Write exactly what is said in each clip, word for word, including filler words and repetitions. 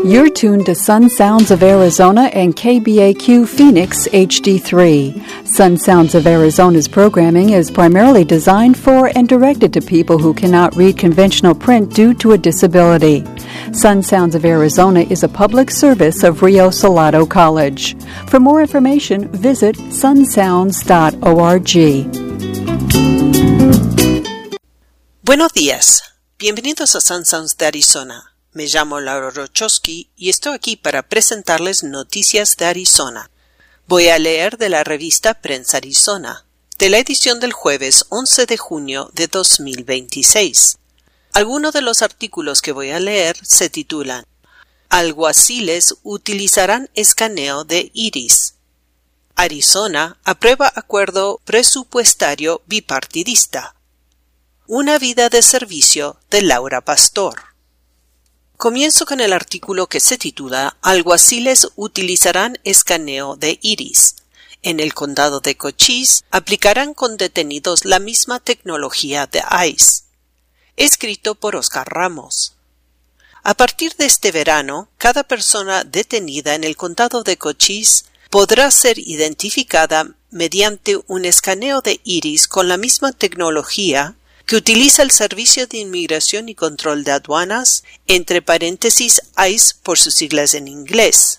You're tuned to Sun Sounds of Arizona and K B A Q Phoenix H D three. Sun Sounds of Arizona's programming is primarily designed for and directed to people who cannot read conventional print due to a disability. Sun Sounds of Arizona is a public service of Rio Salado College. For more information, visit sun sounds dot org. Buenos días. Bienvenidos a Sun Sounds de Arizona. Me llamo Laura Rochowski y estoy aquí para presentarles noticias de Arizona. Voy a leer de la revista Prensa Arizona, de la edición del jueves once de junio de dos mil veintiséis. Algunos de los artículos que voy a leer se titulan Alguaciles utilizarán escaneo de iris. Arizona aprueba acuerdo presupuestario bipartidista. Una vida de servicio de Laura Pastor. Comienzo con el artículo que se titula Alguaciles utilizarán escaneo de iris. En el condado de Cochise aplicarán con detenidos la misma tecnología de ICE. Escrito por Oscar Ramos. A partir de este verano, cada persona detenida en el condado de Cochise podrá ser identificada mediante un escaneo de iris con la misma tecnología que utiliza el Servicio de Inmigración y Control de Aduanas, entre paréntesis ICE por sus siglas en inglés.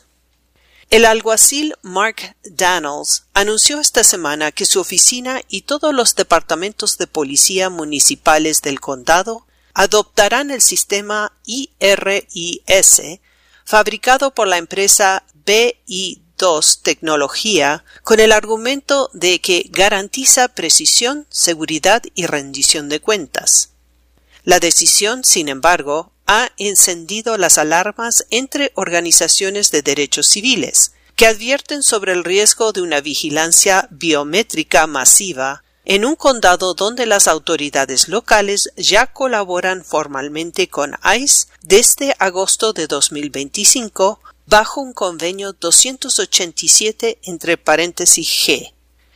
El alguacil Mark Daniels anunció esta semana que su oficina y todos los departamentos de policía municipales del condado adoptarán el sistema I R I S fabricado por la empresa B I dos Tecnología con el argumento de que garantiza precisión, seguridad y rendición de cuentas. La decisión, sin embargo, ha encendido las alarmas entre organizaciones de derechos civiles, que advierten sobre el riesgo de una vigilancia biométrica masiva en un condado donde las autoridades locales ya colaboran formalmente con ICE desde agosto de dos mil veinticinco bajo un convenio doscientos ochenta y siete entre paréntesis G.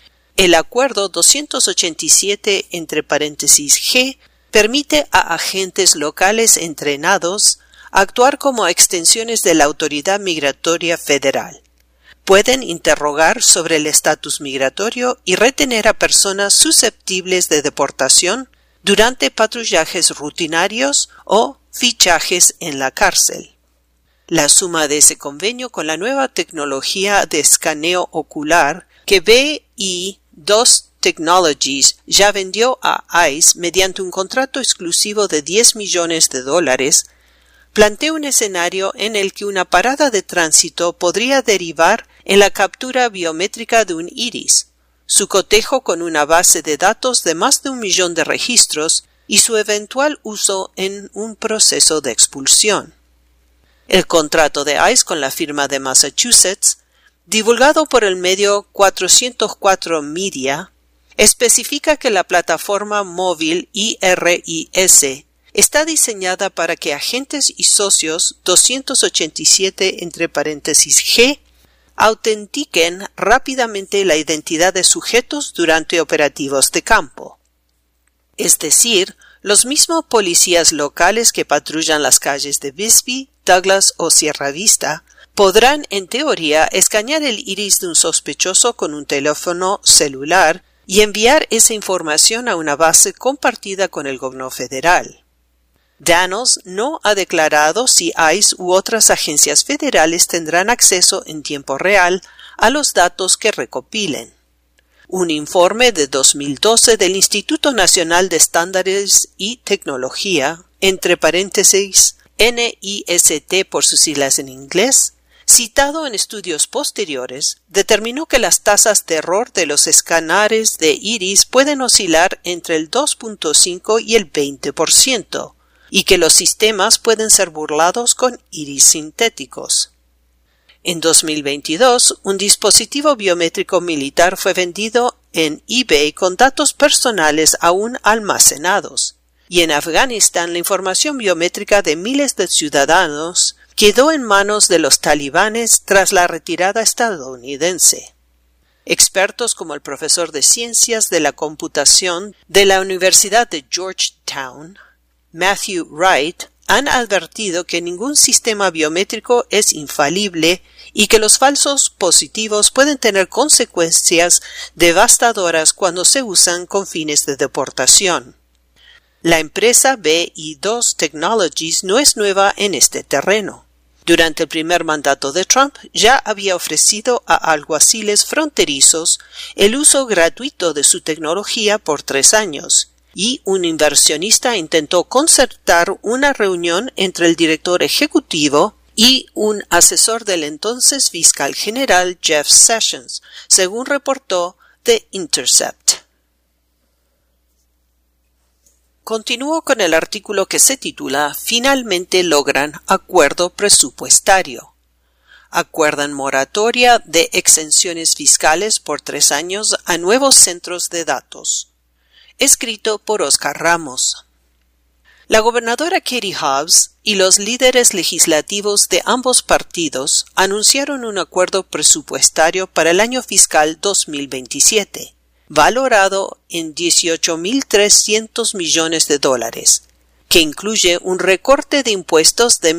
El acuerdo doscientos ochenta y siete entre paréntesis G permite a agentes locales entrenados actuar como extensiones de la Autoridad Migratoria Federal. Pueden interrogar sobre el estatus migratorio y retener a personas susceptibles de deportación durante patrullajes rutinarios o fichajes en la cárcel. La suma de ese convenio con la nueva tecnología de escaneo ocular que B I dos Technologies ya vendió a ICE mediante un contrato exclusivo de diez millones de dólares, plantea un escenario en el que una parada de tránsito podría derivar en la captura biométrica de un iris, su cotejo con una base de datos de más de un millón de registros y su eventual uso en un proceso de expulsión. El contrato de ICE con la firma de Massachusetts, divulgado por el medio cuatrocientos cuatro Media, especifica que la plataforma móvil I R I S está diseñada para que agentes y socios doscientos ochenta y siete entre paréntesis G autentiquen rápidamente la identidad de sujetos durante operativos de campo. Es decir, los mismos policías locales que patrullan las calles de Bisbee, Douglas o Sierra Vista podrán, en teoría, escanear el iris de un sospechoso con un teléfono celular y enviar esa información a una base compartida con el gobierno federal. Daniels no ha declarado si ICE u otras agencias federales tendrán acceso en tiempo real a los datos que recopilen. Un informe de dos mil doce del Instituto Nacional de Estándares y Tecnología, entre paréntesis N I S T por sus siglas en inglés, citado en estudios posteriores, determinó que las tasas de error de los escáneres de iris pueden oscilar entre el dos punto cinco y el veinte por ciento, y que los sistemas pueden ser burlados con iris sintéticos. En dos mil veintidós, un dispositivo biométrico militar fue vendido en eBay con datos personales aún almacenados, y en Afganistán la información biométrica de miles de ciudadanos quedó en manos de los talibanes tras la retirada estadounidense. Expertos como el profesor de Ciencias de la Computación de la Universidad de Georgetown, Matthew Wright, han advertido que ningún sistema biométrico es infalible y que los falsos positivos pueden tener consecuencias devastadoras cuando se usan con fines de deportación. La empresa B I dos Technologies no es nueva en este terreno. Durante el primer mandato de Trump ya había ofrecido a alguaciles fronterizos el uso gratuito de su tecnología por tres años, y un inversionista intentó concertar una reunión entre el director ejecutivo y un asesor del entonces fiscal general Jeff Sessions, según reportó The Intercept. Continúo con el artículo que se titula Finalmente logran acuerdo presupuestario. Acuerdan moratoria de exenciones fiscales por tres años a nuevos centros de datos. Escrito por Oscar Ramos. La gobernadora Katie Hobbs y los líderes legislativos de ambos partidos anunciaron un acuerdo presupuestario para el año fiscal dos mil veintisiete. Valorado en dieciocho mil trescientos millones de dólares, que incluye un recorte de impuestos de